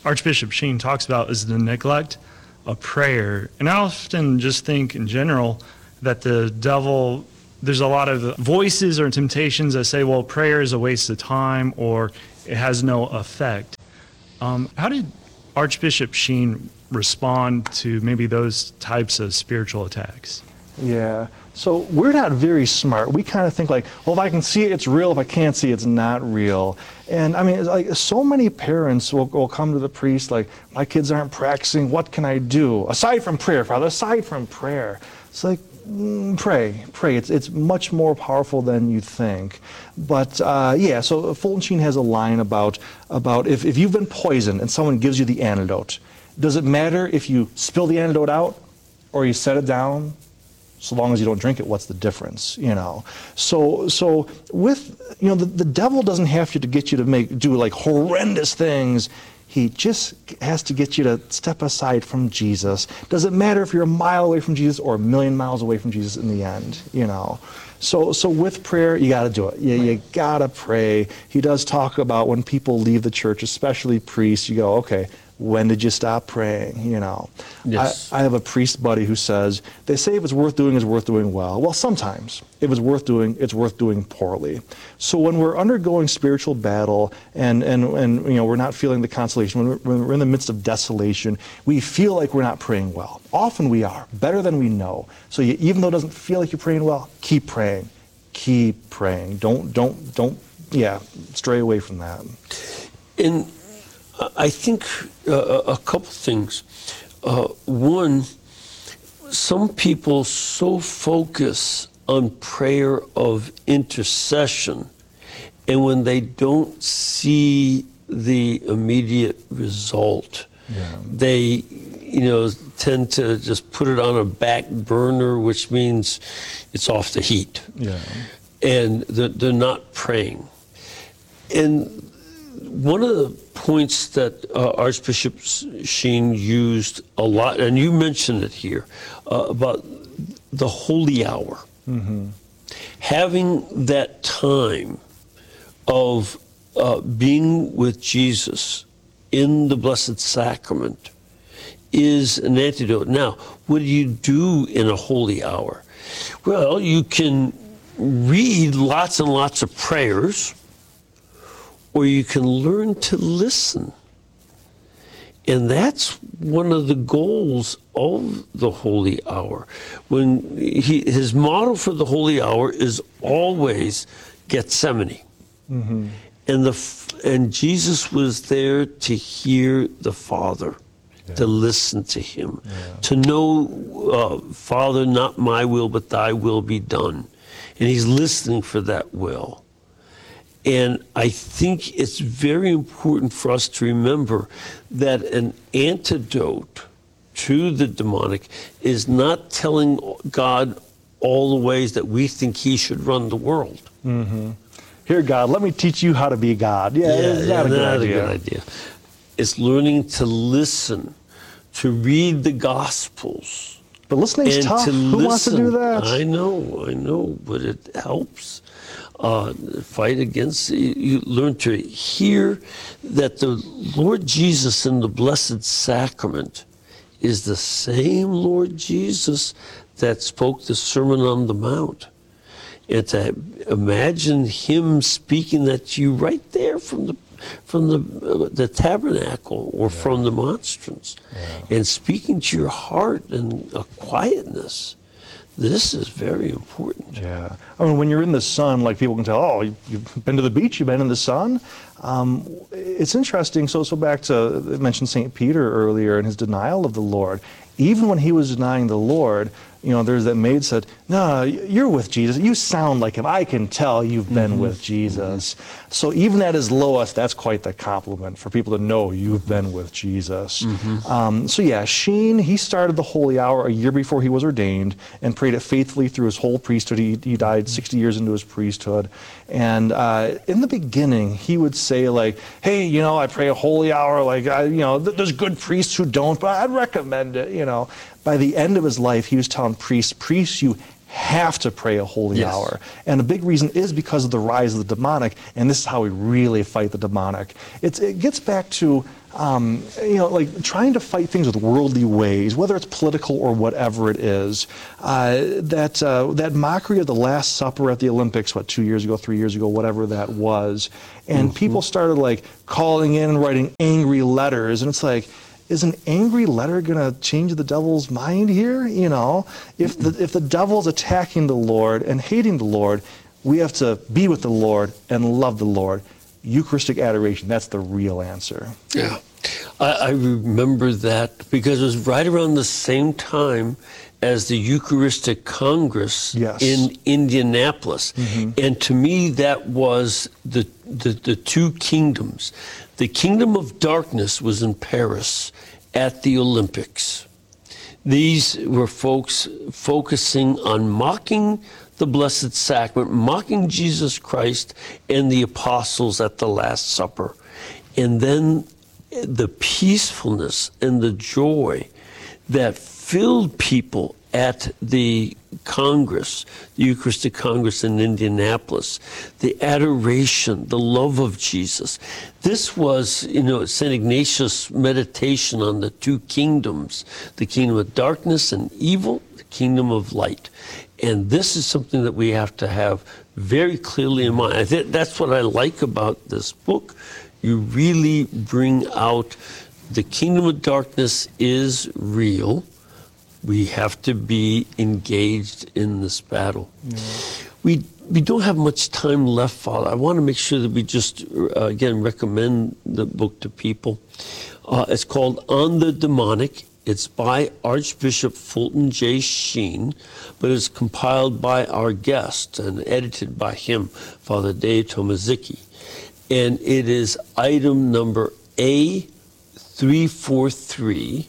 Archbishop Sheen talks about is the neglect of prayer. And I often just think in general that the devil, there's a lot of voices or temptations that say, well, prayer is a waste of time or it has no effect. Um, how did Archbishop Sheen respond to maybe those types of spiritual attacks? Yeah. So we're not very smart. We kind of think like, well, if I can see it, it's real. If I can't see it, it's not real. And I mean, it's like so many parents will, will come to the priest like, my kids aren't practicing. What can I do? Aside from prayer, Father, aside from prayer. It's like, mm, pray, pray. It's, it's much more powerful than you think. But uh, yeah, so Fulton Sheen has a line about, about if, if you've been poisoned and someone gives you the antidote, does it matter if you spill the antidote out or you set it down? So long as you don't drink it, what's the difference, you know? So, so with, you know, the, the devil doesn't have you to get you to make, do like horrendous things. He just has to get you to step aside from Jesus. Doesn't matter if you're a mile away from Jesus or a million miles away from Jesus in the end, you know? So, so with prayer, you got to do it. You, you got to pray. He does talk about when people leave the church, especially priests, you go, okay, when did you stop praying? You know, Yes. I, I have a priest buddy who says, they say if it's worth doing, it's worth doing well. Well, sometimes if it's worth doing, it's worth doing poorly. So when we're undergoing spiritual battle and, and, and you know, we're not feeling the consolation, when we're, when we're in the midst of desolation, we feel like we're not praying well. Often we are, better than we know. So you, even though it doesn't feel like you're praying well, keep praying. Keep praying. Don't, don't, don't, yeah, stray away from that. And I think uh, a couple things. Uh, one, some people so focus on prayer of intercession, and when they don't see the immediate result, Yeah. they, you know, tend to just put it on a back burner, which means it's off the heat. Yeah. And they're, they're not praying. And one of the points that uh, Archbishop Sheen used a lot, and you mentioned it here, uh, about the holy hour. Mm-hmm. Having that time of uh, being with Jesus in the Blessed Sacrament is an antidote. Now, what do you do in a holy hour? Well, you can read lots and lots of prayers, or you can learn to listen. And that's one of the goals of the holy hour. When he, his motto for the holy hour is always Gethsemane. Mm-hmm. And, the, and Jesus was there to hear the Father, Yeah. to listen to him, Yeah. to know, uh, Father, not my will, but thy will be done. And he's listening for that will. And I think it's very important for us to remember that an antidote to the demonic is not telling God all the ways that we think he should run the world. Mm-hmm. Here, God, let me teach you how to be God. Yeah, it's not, a, good not idea. a good idea. It's learning to listen, to read the Gospels. But listening's and tough. to Who wants to do listen. that? I know, I know, but it helps. Uh, fight against, you, you learn to hear that the Lord Jesus in the Blessed Sacrament is the same Lord Jesus that spoke the Sermon on the Mount. And to imagine him speaking that to you right there from the from the uh, the tabernacle or yeah. from the monstrance, yeah. and speaking to your heart in a quietness. This is very important. Yeah. I mean, when you're in the sun, like people can tell, oh, you've been to the beach, you've been in the sun. Um, it's interesting. So, so back to, I mentioned Saint Peter earlier and his denial of the Lord. Even when he was denying the Lord, you know, there's that maid said, no, you're with Jesus. You sound like him. I can tell you've been mm-hmm. with Jesus. Mm-hmm. So even at his lowest, that's quite the compliment for people to know you've been with Jesus. Mm-hmm. Um, so yeah, Sheen, he started the Holy Hour a year before he was ordained and prayed it faithfully through his whole priesthood. He, he died sixty years into his priesthood. And uh, in the beginning, he would say like, hey, you know, I pray a Holy Hour. Like, I, you know, th- there's good priests who don't, but I'd recommend it, you know. By the end of his life, he was telling priests, priests, you have to pray a holy Yes. hour. And the big reason is because of the rise of the demonic, and this is how we really fight the demonic. It's, it gets back to, um, you know, like trying to fight things with worldly ways, whether it's political or whatever it is. Uh, that, uh, that mockery of the Last Supper at the Olympics, what, two years ago, three years ago, whatever that was, and Mm-hmm. people started like calling in and writing angry letters, and it's like, is an angry letter going to change the devil's mind here? You know, if the if the devil's attacking the Lord and hating the Lord, we have to be with the Lord and love the Lord. Eucharistic adoration, that's the real answer. Yeah. I, I remember that because it was right around the same time as the Eucharistic Congress Yes. in Indianapolis. And to me, that was the, the, the two kingdoms. The kingdom of darkness was in Paris at the Olympics. These were folks focusing on mocking the Blessed Sacrament, mocking Jesus Christ and the apostles at the Last Supper. And then the peacefulness and the joy that filled people at the Congress, the Eucharistic Congress in Indianapolis, the adoration, the love of Jesus. This was, you know, Saint Ignatius' meditation on the two kingdoms, the kingdom of darkness and evil, the kingdom of light. And this is something that we have to have very clearly in mind. I think that's what I like about this book. You really bring out the kingdom of darkness is real. We have to be engaged in this battle. Yeah. We we don't have much time left, Father. I want to make sure that we just, uh, again, recommend the book to people. Uh, it's called On the Demonic. It's by Archbishop Fulton J. Sheen, but it's compiled by our guest and edited by him, Father Dave Tomaszicki. And it is item number A three forty-three,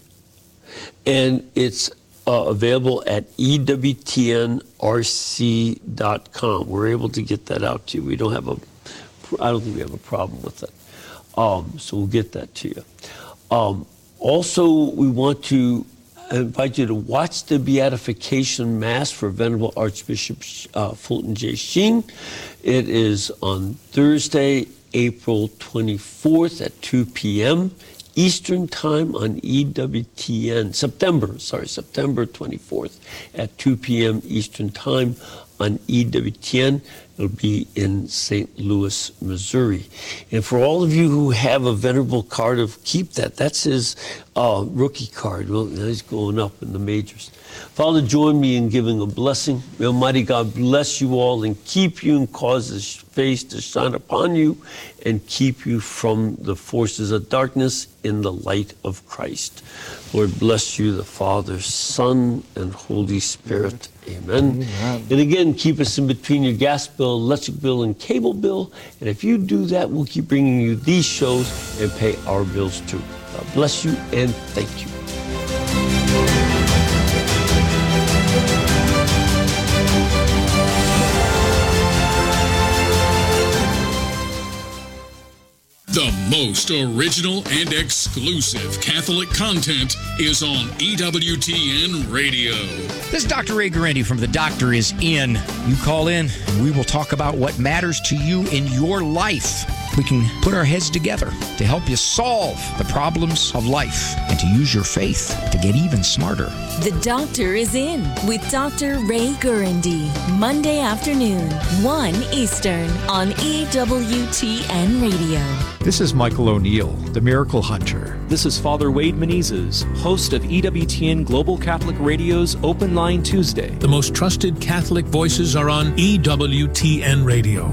and it's uh, available at E W T N R C dot com. We're able to get that out to you. We don't have a, I don't think we have a problem with it. Um, so we'll get that to you. Um, also, we want to invite you to watch the Beatification Mass for Venerable Archbishop uh, Fulton J. Sheen. It is on Thursday, April twenty-fourth at two p.m. Eastern Time on E W T N. September, sorry, September twenty-fourth at two p.m. Eastern Time on E W T N. It'll be in Saint Louis, Missouri. And for all of you who have a Venerable card, of keep that. That's his uh, rookie card. Well, he's going up in the majors. Father, join me in giving a blessing. May Almighty God bless you all and keep you and cause His face to shine upon you and keep you from the forces of darkness in the light of Christ. Lord, bless you, the Father, Son, and Holy Spirit. Amen. Amen. And again, keep us in between your gas bill, electric bill, and cable bill. And if you do that, we'll keep bringing you these shows and pay our bills too. God bless you and thank you. The most original and exclusive Catholic content is on E W T N Radio. This is Doctor Ray Guarendi from The Doctor Is In. You call in, and we will talk about what matters to you in your life. We can put our heads together to help you solve the problems of life and to use your faith to get even smarter. The Doctor Is In with Doctor Ray Guarendi. Monday afternoon, one Eastern on E W T N Radio. This is Michael O'Neill, the Miracle Hunter. This is Father Wade Menezes, host of E W T N Global Catholic Radio's Open Line Tuesday. The most trusted Catholic voices are on E W T N Radio.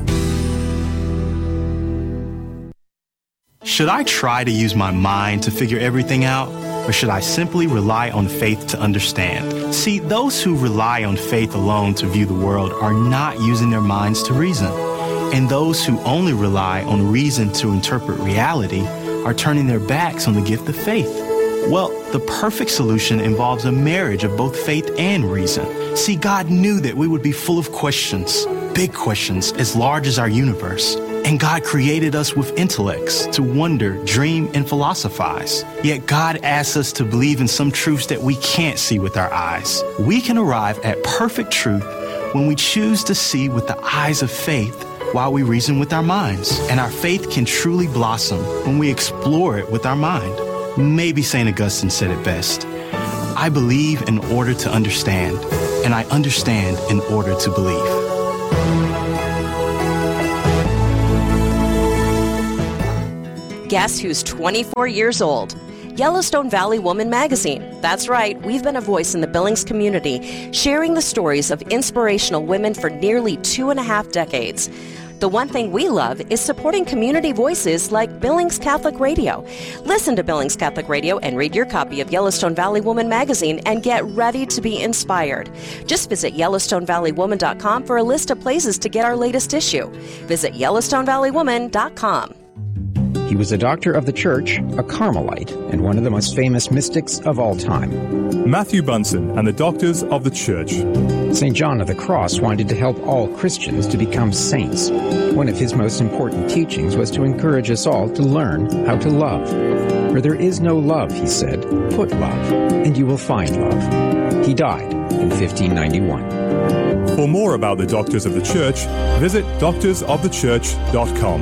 Should I try to use my mind to figure everything out, or should I simply rely on faith to understand? See, those who rely on faith alone to view the world are not using their minds to reason. And those who only rely on reason to interpret reality are turning their backs on the gift of faith. Well, the perfect solution involves a marriage of both faith and reason. See, God knew that we would be full of questions, big questions as large as our universe. And God created us with intellects to wonder, dream, and philosophize. Yet God asks us to believe in some truths that we can't see with our eyes. We can arrive at perfect truth when we choose to see with the eyes of faith while we reason with our minds. And our faith can truly blossom when we explore it with our mind. Maybe Saint Augustine said it best. I believe in order to understand, and I understand in order to believe. Guess who's twenty-four years old? Yellowstone Valley Woman Magazine. That's right, we've been a voice in the Billings community, sharing the stories of inspirational women for nearly two and a half decades. The one thing we love is supporting community voices like Billings Catholic Radio. Listen to Billings Catholic Radio and read your copy of Yellowstone Valley Woman Magazine and get ready to be inspired. Just visit Yellowstone Valley Woman dot com for a list of places to get our latest issue. Visit Yellowstone Valley Woman dot com. He was a doctor of the church, a Carmelite, and one of the most famous mystics of all time. Matthew Bunson and the Doctors of the Church. Saint John of the Cross wanted to help all Christians to become saints. One of his most important teachings was to encourage us all to learn how to love. Where there is no love, he said, put love, and you will find love. He died in fifteen ninety-one. For more about the Doctors of the Church, visit doctors of the church dot com.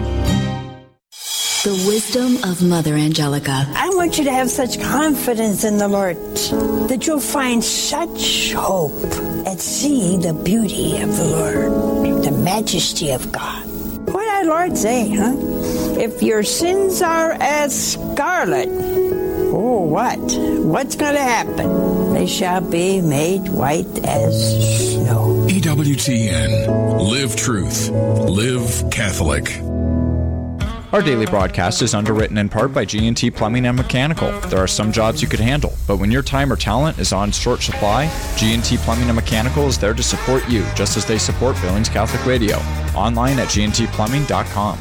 The wisdom of Mother Angelica. I want you to have such confidence in the Lord that you'll find such hope at seeing the beauty of the Lord, the majesty of God. What did our Lord say, huh? If your sins are as scarlet, oh, what? What's going to happen? They shall be made white as snow. E W T N. Live truth. Live Catholic. Our daily broadcast is underwritten in part by G and T Plumbing and Mechanical. There are some jobs you could handle, but when your time or talent is on short supply, G and T Plumbing and Mechanical is there to support you, just as they support Billings Catholic Radio. Online at G and T plumbing dot com.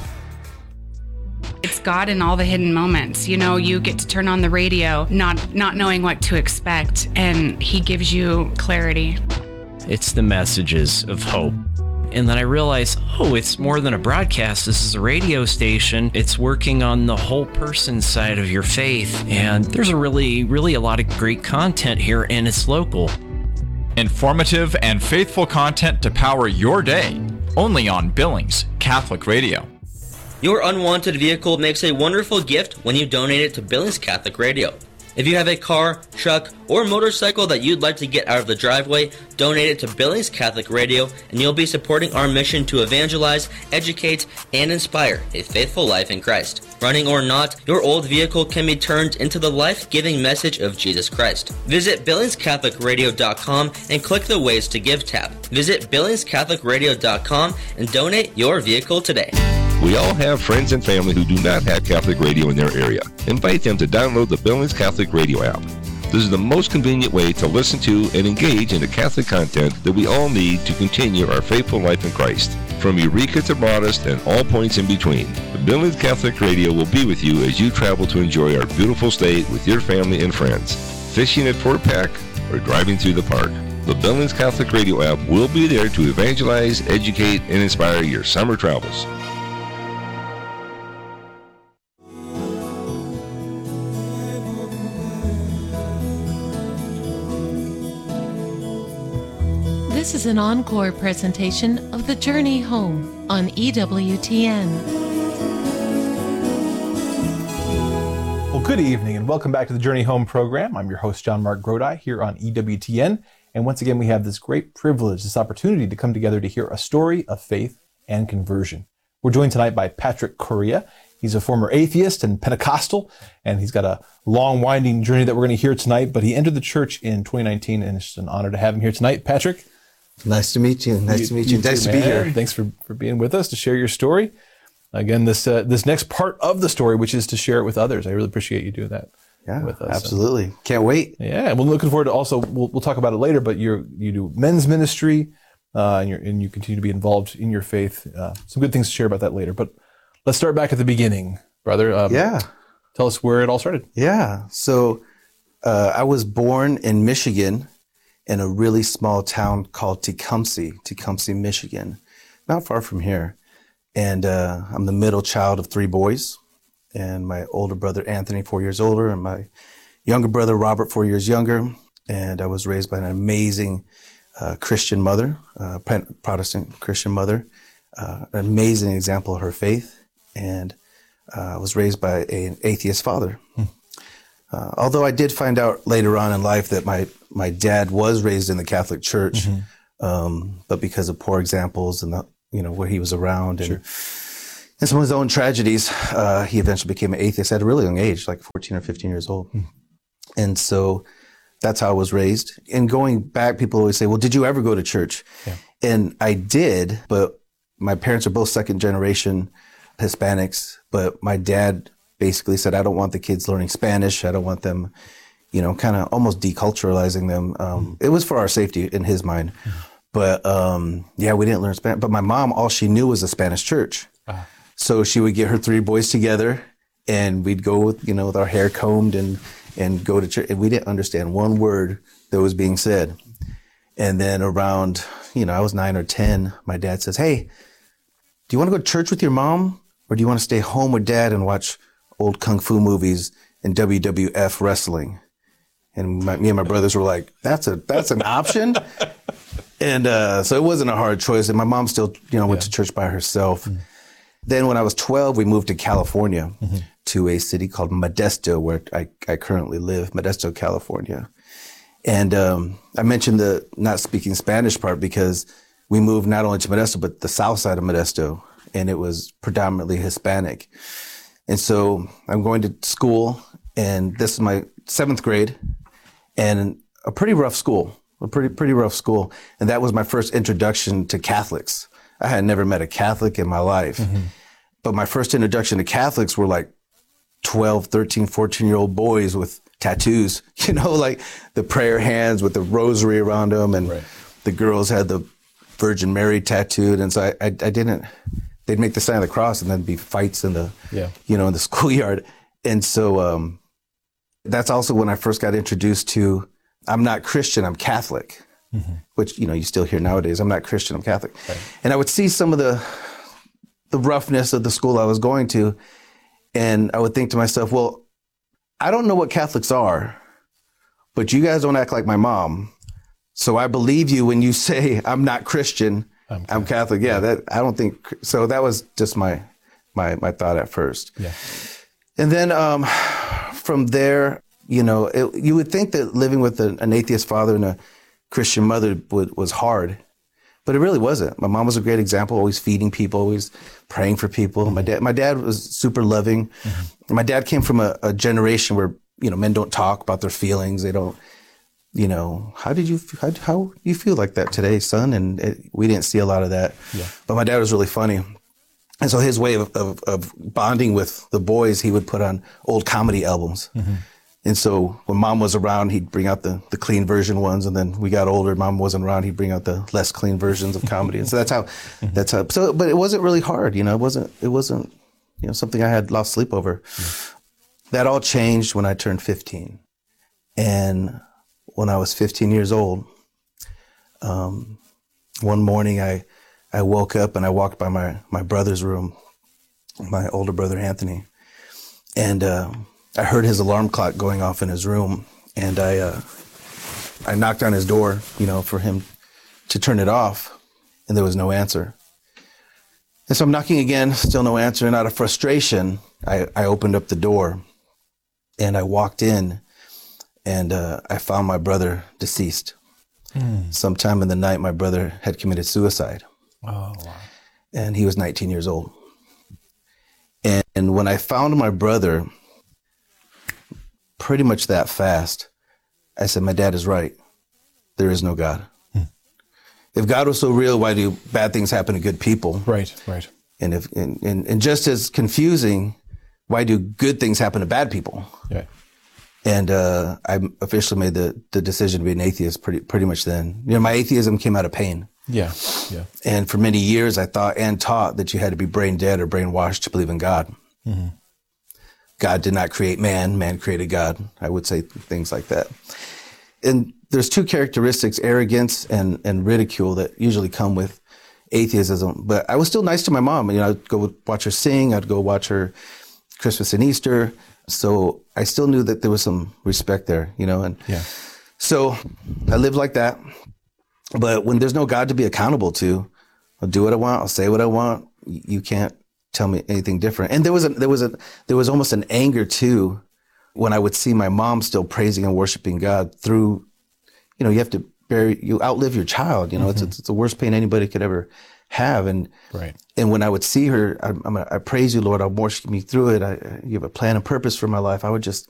It's God in all the hidden moments. You know, you get to turn on the radio, not not knowing what to expect, and He gives you clarity. It's the messages of hope. And then I realized, oh, it's more than a broadcast. This is a radio station. It's working on the whole person side of your faith. And there's a really, really a lot of great content here, and it's local. Informative and faithful content to power your day. Only on Billings Catholic Radio. Your unwanted vehicle makes a wonderful gift when you donate it to Billings Catholic Radio. If you have a car, truck, or motorcycle that you'd like to get out of the driveway, donate it to Billings Catholic Radio, and you'll be supporting our mission to evangelize, educate, and inspire a faithful life in Christ. Running or not, your old vehicle can be turned into the life-giving message of Jesus Christ. Visit Billings Catholic Radio dot com and click the Ways to Give tab. Visit Billings Catholic Radio dot com and donate your vehicle today. We all have friends and family who do not have Catholic radio in their area. Invite them to download the Billings Catholic Radio app. This is the most convenient way to listen to and engage in the Catholic content that we all need to continue our faithful life in Christ. From Eureka to Modest and all points in between, the Billings Catholic Radio will be with you as you travel to enjoy our beautiful state with your family and friends, fishing at Fort Peck, or driving through the park. The Billings Catholic Radio app will be there to evangelize, educate, and inspire your summer travels. This is an encore presentation of The Journey Home on E W T N. Well, good evening and welcome back to the Journey Home program. I'm your host, John Mark Grodi, here on E W T N. And once again, we have this great privilege, this opportunity to come together to hear a story of faith and conversion. We're joined tonight by Patrick Correa. He's a former atheist and Pentecostal, and he's got a long, winding journey that we're going to hear tonight. But he entered the church in twenty nineteen, and it's just an honor to have him here tonight. Patrick. Nice to meet you. Nice you, to meet you. you nice too, to be here. Thanks for, for being with us to share your story. Again, this uh, this next part of the story, which is to share it with others. I really appreciate you doing that yeah, with us. Absolutely. So. Can't wait. Yeah, and we're looking forward to also, we'll, we'll talk about it later, but you you do men's ministry, uh, and, you're, and you continue to be involved in your faith. Uh, some good things to share about that later. But let's start back at the beginning, brother. Um, yeah. Tell us where it all started. Yeah. So uh, I was born in Michigan, in a really small town called Tecumseh, Tecumseh, Michigan, not far from here. And uh, I'm the middle child of three boys. And my older brother, Anthony, four years older, and my younger brother, Robert, four years younger. And I was raised by an amazing uh, Christian mother, uh, Protestant Christian mother, uh, an amazing example of her faith. And uh, I was raised by a, an atheist father. Hmm. Uh, although I did find out later on in life that my, my dad was raised in the Catholic Church, mm-hmm. um, but because of poor examples and the, you know, where he was around and, sure. and some of his own tragedies, uh, he eventually became an atheist at a really young age, like fourteen or fifteen years old. Mm. And so that's how I was raised. And going back, people always say, well, did you ever go to church? Yeah. And I did, but my parents are both second generation Hispanics, but my dad basically said, I don't want the kids learning Spanish. I don't want them, you know, kind of almost deculturalizing them. Um, mm. It was for our safety in his mind. Mm. But, um, yeah, we didn't learn Spanish. But my mom, all she knew was a Spanish church. Uh. So she would get her three boys together and we'd go with, you know, with our hair combed and, and go to church. And we didn't understand one word that was being said. And then around, you know, I was nine or ten, my dad says, hey, do you want to go to church with your mom? Or do you want to stay home with dad and watch old kung fu movies and W W F wrestling? And my, me and my brothers were like, that's a, that's an option. And, uh, so it wasn't a hard choice. And my mom still, you know, went yeah. to church by herself. Mm-hmm. Then when I was twelve, we moved to California mm-hmm. to a city called Modesto, where I, I currently live, Modesto, California. And, um, I mentioned the not speaking Spanish part because we moved not only to Modesto, but the south side of Modesto. And it was predominantly Hispanic. And so I'm going to school, and this is my seventh grade, and a pretty rough school, a pretty pretty rough school. And that was my first introduction to Catholics. I had never met a Catholic in my life. Mm-hmm. But my first introduction to Catholics were like twelve, thirteen, fourteen-year-old boys with tattoos, you know, like the prayer hands with the rosary around them. And right. the girls had the Virgin Mary tattooed. And so I, I, I didn't... They'd make the sign of the cross and then be fights in the, yeah. you know, in the schoolyard. And so um, that's also when I first got introduced to, I'm not Christian, I'm Catholic, mm-hmm. which, you know, you still hear nowadays. I'm not Christian, I'm Catholic. Right. And I would see some of the the roughness of the school I was going to, and I would think to myself, well, I don't know what Catholics are, but you guys don't act like my mom. So I believe you when you say I'm not Christian, I'm Catholic. I'm Catholic. Yeah, that I don't think so. That was just my my my thought at first. Yeah. And then um, from there, you know, it, you would think that living with a, an atheist father and a Christian mother would, was hard, but it really wasn't. My mom was a great example, always feeding people, always praying for people. Mm-hmm. My dad, my dad was super loving. Mm-hmm. My dad came from a, a generation where, you know, men don't talk about their feelings. They don't. You know, how did you, how, how do you feel like that today, son? And it, we didn't see a lot of that. Yeah. But my dad was really funny. And so his way of, of, of bonding with the boys, he would put on old comedy albums. Mm-hmm. And so when mom was around, he'd bring out the, the clean version ones. And then we got older, mom wasn't around, he'd bring out the less clean versions of comedy. And so that's how, mm-hmm. that's how, so, but it wasn't really hard, you know, it wasn't, it wasn't, you know, something I had lost sleep over. Mm-hmm. That all changed when I turned fifteen. And when I was fifteen years old, um, one morning I, I woke up and I walked by my, my brother's room, my older brother, Anthony. And, uh, I heard his alarm clock going off in his room, and I, uh, I knocked on his door, you know, for him to turn it off, and there was no answer. And so I'm knocking again, still no answer. And out of frustration, I, I opened up the door and I walked in. And uh, I found my brother deceased. Mm. Sometime in the night, my brother had committed suicide. Oh, wow. And he was nineteen years old. And, and when I found my brother, pretty much that fast, I said, my dad is right. There is no God. Mm. If God was so real, why do bad things happen to good people? Right, right. And if and, and, and just as confusing, why do good things happen to bad people? Yeah. And uh, I officially made the, the decision to be an atheist pretty pretty much then. You know, my atheism came out of pain. Yeah, yeah. And for many years, I thought and taught that you had to be brain dead or brainwashed to believe in God. Mm-hmm. God did not create man. Man created God. I would say things like that. And there's two characteristics, arrogance and, and ridicule, that usually come with atheism. But I was still nice to my mom. You know, I'd go watch her sing. I'd go watch her Christmas and Easter. So I still knew that there was some respect there, you know. And yeah. So I lived like that. But when there's no God to be accountable to, I'll do what I want. I'll say what I want. You can't tell me anything different. And there was a, there was a, there was almost an anger too, when I would see my mom still praising and worshiping God through, you know, you have to bury, you outlive your child. You know, mm-hmm. it's, it's the worst pain anybody could ever have. And right. and when I would see her, I, I'm, I praise you, Lord. I'm worshiping me through it. I, you have a plan and purpose for my life. I would just